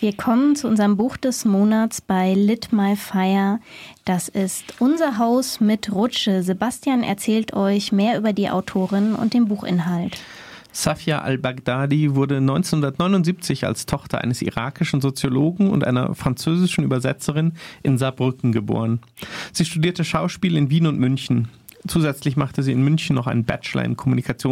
Wir kommen zu unserem Buch des Monats bei Lit My Fire. Das ist Unser Haus mit Rutsche. Sebastian erzählt euch mehr über die Autorin und den Buchinhalt. Safia al-Baghdadi wurde 1979 als Tochter eines irakischen Soziologen und einer französischen Übersetzerin in Saarbrücken geboren. Sie studierte Schauspiel in Wien und München. Zusätzlich machte sie in München noch einen Bachelor in Kommunikation